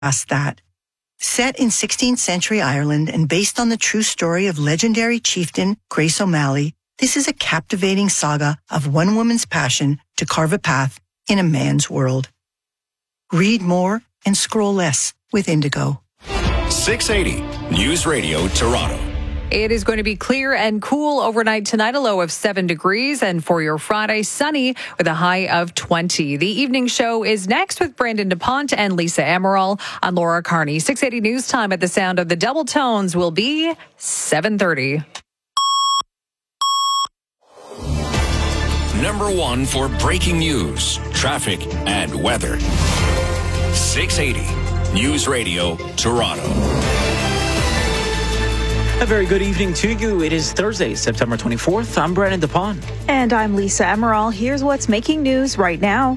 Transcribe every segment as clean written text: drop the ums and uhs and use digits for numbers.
past that. Set in 16th century Ireland and based on the true story of legendary chieftain Grace O'Malley, this is a captivating saga of one woman's passion to carve a path in a man's world. Read more and scroll less with Indigo. 680 News Radio Toronto. It is going to be clear and cool overnight tonight, a low of 7 degrees. And for your Friday, sunny with a high of 20. The evening show is next with Brandon DuPont and Lisa Amaral. I'm Laura Carney. 680 News Time at the sound of the double tones will be 7:30. Number one for breaking news, traffic, and weather. 680 News Radio Toronto. A very good evening to you. It is Thursday, September 24th. I'm Brandon DuPont. And I'm Lisa Amaral. Here's what's making news right now.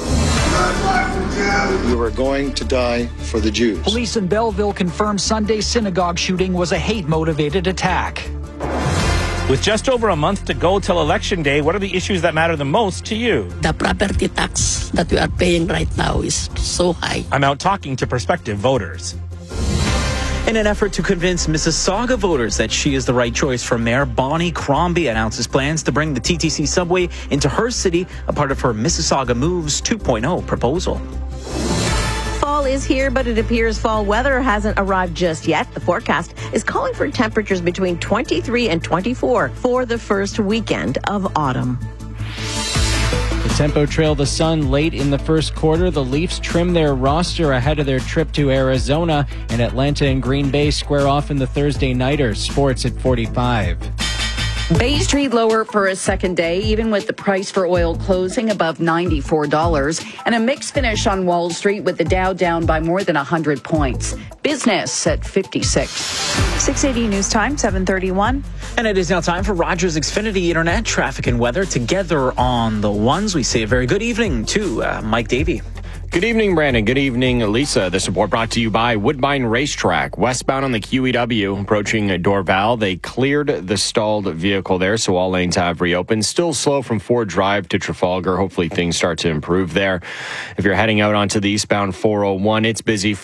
You are going to die for the Jews. Police in Belleville confirmed Sunday's synagogue shooting was a hate-motivated attack. With just over a month to go till Election Day, what are the issues that matter the most to you? The property tax that we are paying right now is so high. I'm out talking to prospective voters. In an effort to convince Mississauga voters that she is the right choice for Mayor, Bonnie Crombie announces plans to bring the TTC subway into her city, a part of her Mississauga Moves 2.0 proposal. Fall is here, but it appears fall weather hasn't arrived just yet. The forecast is calling for temperatures between 23 and 24 for the first weekend of autumn. The Tempo trail the sun late in the first quarter. The Leafs trim their roster ahead of their trip to Arizona, and Atlanta and Green Bay square off in the Thursday Nighters. Sports at 45. Bay Street lower for a second day, even with the price for oil closing above $94. And a mixed finish on Wall Street with the Dow down by more than 100 points. Business at 56. 680 News Time, 7:31. And it is now time for Rogers Xfinity Internet traffic and weather together on the ones. We say a very good evening to Mike Davey. Good evening, Brandon. Good evening, Lisa. This report brought to you by Woodbine Racetrack. Westbound on the QEW, approaching Dorval. They cleared the stalled vehicle there, so all lanes have reopened. Still slow from Ford Drive to Trafalgar. Hopefully things start to improve there. If you're heading out onto the eastbound 401, it's busy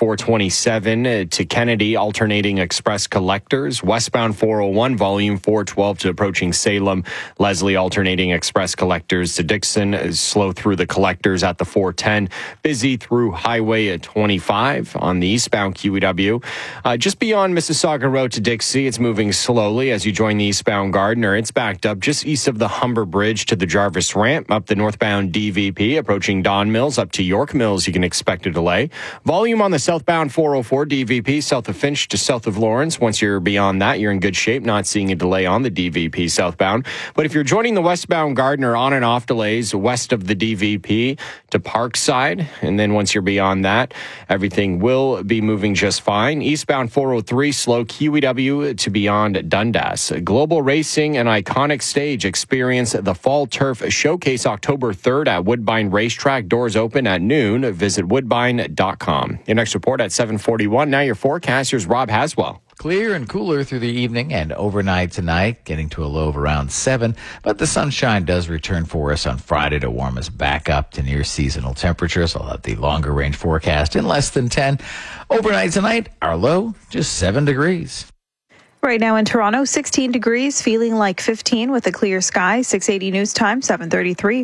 427 to Kennedy, alternating express collectors. Westbound 401, volume 412 to approaching Salem. Leslie, alternating express collectors to Dixon. Slow through the collectors at the 410. Busy through Highway 25 on the eastbound QEW. Just beyond Mississauga Road to Dixie, it's moving slowly as you join the eastbound Gardiner. It's backed up just east of the Humber Bridge to the Jarvis Ramp, up the northbound DVP, approaching Don Mills, up to York Mills. You can expect a delay. Volume on the southbound 404 DVP, south of Finch to south of Lawrence. Once you're beyond that, you're in good shape, not seeing a delay on the DVP southbound. But if you're joining the westbound Gardiner, on and off delays west of the DVP to Parkside. And then once you're beyond that, everything will be moving just fine. Eastbound 403, slow QEW to beyond Dundas. Global Racing, an iconic stage. Experience the Fall Turf Showcase October 3rd at Woodbine Racetrack. Doors open at noon. Visit woodbine.com. Your next report at 7:41. Now your forecast. Here's Rob Haswell. Clear and cooler through the evening and overnight tonight, getting to a low of around 7. But the sunshine does return for us on Friday to warm us back up to near seasonal temperatures. I'll have the longer range forecast in less than 10. Overnight tonight, our low, just 7 degrees. Right now in Toronto, 16 degrees, feeling like 15 with a clear sky. 680 News Time, 7:33.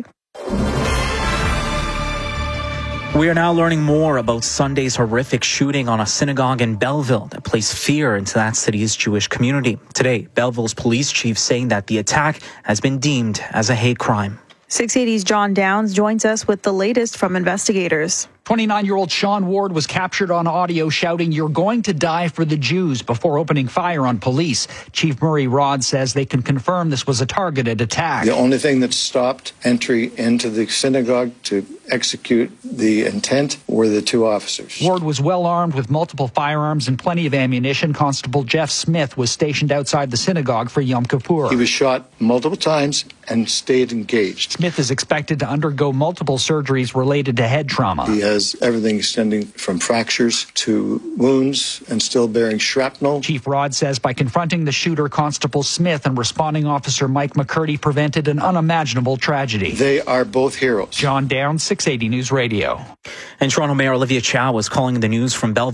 We are now learning more about Sunday's horrific shooting on a synagogue in Belleville that placed fear into that city's Jewish community. Today, Belleville's police chief saying that the attack has been deemed as a hate crime. 680's John Downs joins us with the latest from investigators. 29-year-old Sean Ward was captured on audio shouting, "You're going to die for the Jews," before opening fire on police. Chief Murray Rod says they can confirm this was a targeted attack. The only thing that stopped entry into the synagogue to execute the intent were the 2 officers. Ward was well armed with multiple firearms and plenty of ammunition. Constable Jeff Smith was stationed outside the synagogue for Yom Kippur. He was shot multiple times and stayed engaged. Smith is expected to undergo multiple surgeries related to head trauma. He has has everything extending from fractures to wounds and still bearing shrapnel. Chief Rod says by confronting the shooter, Constable Smith, and responding officer Mike McCurdy prevented an unimaginable tragedy. They are both heroes. John Downs, 680 News Radio. And Toronto Mayor Olivia Chow was calling the news from Belleville